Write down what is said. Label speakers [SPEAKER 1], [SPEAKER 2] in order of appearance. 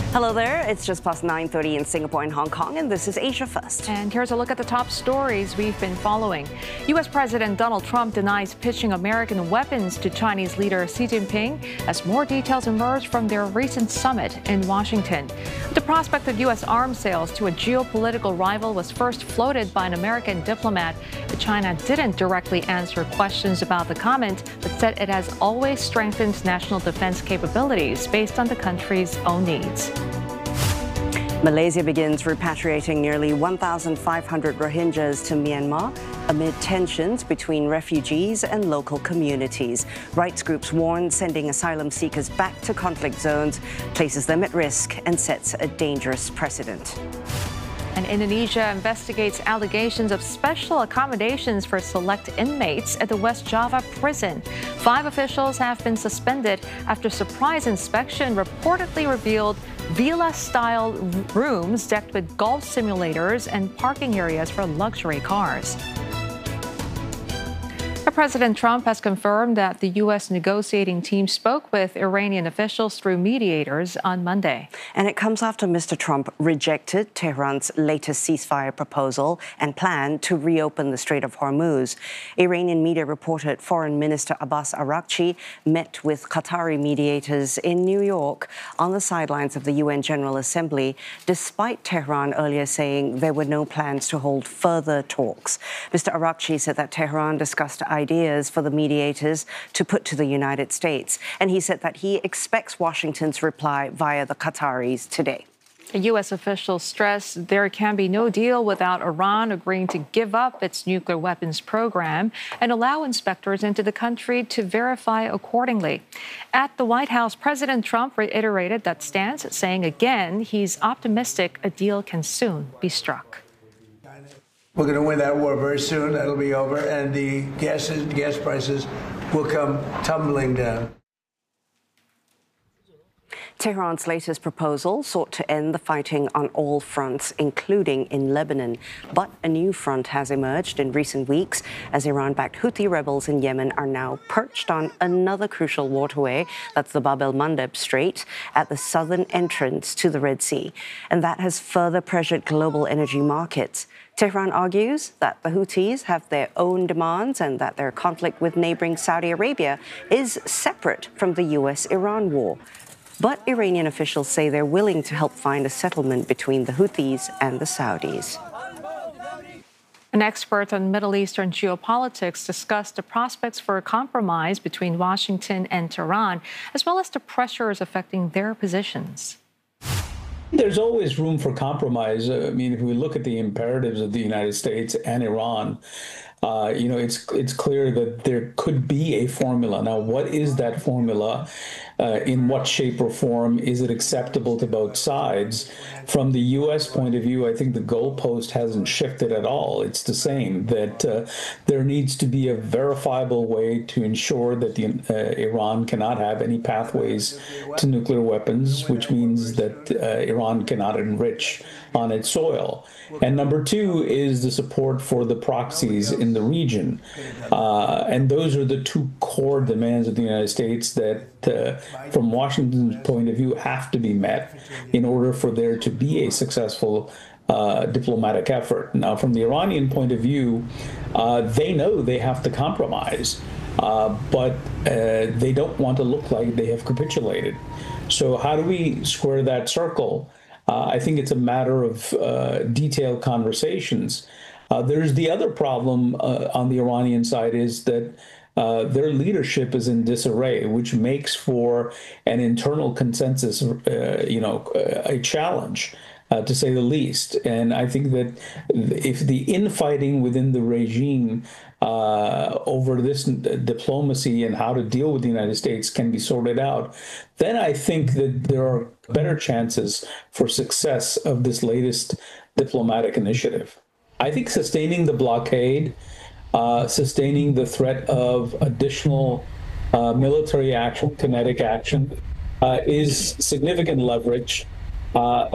[SPEAKER 1] Hello there, it's just past 9:30 in Singapore and Hong Kong, and this is Asia First.
[SPEAKER 2] And here's a look at the top stories we've been following. U.S. President Donald Trump denies pitching American weapons to Chinese leader Xi Jinping as more details emerge from their recent summit in Washington. The prospect of U.S. arms sales to a geopolitical rival was first floated by an American diplomat, but China didn't directly answer questions about the comment, but said it has always strengthened national defense capabilities based on the country's own needs.
[SPEAKER 1] Malaysia begins repatriating nearly 1,500 Rohingyas to Myanmar amid tensions between refugees and local communities. Rights groups warn sending asylum seekers back to conflict zones places them at risk and sets a dangerous precedent.
[SPEAKER 2] And Indonesia investigates allegations of special accommodations for select inmates at the West Java prison. 5 officials have been suspended after surprise inspection reportedly revealed villa-style rooms decked with golf simulators and parking areas for luxury cars. President Trump has confirmed that the U.S. negotiating team spoke with Iranian officials through mediators on Monday.
[SPEAKER 1] And it comes after Mr. Trump rejected Tehran's latest ceasefire proposal and plan to reopen the Strait of Hormuz. Iranian media reported Foreign Minister Abbas Araghchi met with Qatari mediators in New York on the sidelines of the UN General Assembly, despite Tehran earlier saying there were no plans to hold further talks. Mr. Araghchi said that Tehran discussed ideas for the mediators to put to the United States. And he said that he expects Washington's reply via the Qataris today.
[SPEAKER 2] A U.S. official stressed there can be no deal without Iran agreeing to give up its nuclear weapons program and allow inspectors into the country to verify accordingly. At the White House, President Trump reiterated that stance, saying again he's optimistic a deal can soon be struck.
[SPEAKER 3] We're going to win that war very soon. That'll be over, and the gas prices will come tumbling down.
[SPEAKER 1] Tehran's latest proposal sought to end the fighting on all fronts, including in Lebanon. But a new front has emerged in recent weeks as Iran-backed Houthi rebels in Yemen are now perched on another crucial waterway, that's the Bab el-Mandeb Strait, at the southern entrance to the Red Sea. And that has further pressured global energy markets. Tehran argues that the Houthis have their own demands and that their conflict with neighboring Saudi Arabia is separate from the U.S.-Iran war. But Iranian officials say they're willing to help find a settlement between the Houthis and the Saudis.
[SPEAKER 2] An expert on Middle Eastern geopolitics discussed the prospects for a compromise between Washington and Tehran, as well as the pressures affecting their positions.
[SPEAKER 4] There's always room for compromise. I mean, if we look at the imperatives of the United States and Iran, it's clear that there could be a formula. Now, what is that formula? In what shape or form is it acceptable to both sides? From the U.S. point of view, I think the goalpost hasn't shifted at all. It's the same, that there needs to be a verifiable way to ensure that Iran cannot have any pathways to nuclear weapons, which means that Iran cannot enrich on its soil. And number 2 is the support for the proxies in the region. And those are the 2 core demands of the United States that, from Washington's point of view, have to be met in order for there to be a successful diplomatic effort. Now, from the Iranian point of view, they know they have to compromise, but they don't want to look like they have capitulated. So how do we square that circle? I think it's a matter of detailed conversations. There's the other problem on the Iranian side is that their leadership is in disarray, which makes for an internal consensus, a challenge, to say the least. And I think that if the infighting within the regime over this diplomacy and how to deal with the United States can be sorted out, then I think that there are better chances for success of this latest diplomatic initiative. I think sustaining the blockade, sustaining the threat of additional military action, kinetic action, is significant leverage.